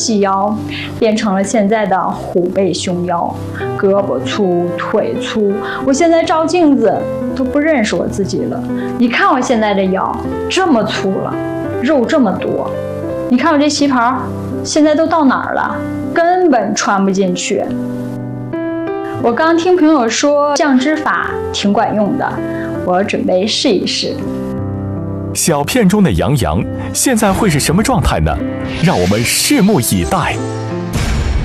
细腰，变成了现在的虎背熊腰，胳膊粗腿粗。我现在照镜子都不认识我自己了。你看我现在的腰这么粗了，肉这么多。你看我这旗袍现在都到哪儿了，根本穿不进去。我刚听朋友说降脂法挺管用的，我准备试一试。 小片中的杨洋现在会是什么状态呢？让我们拭目以待。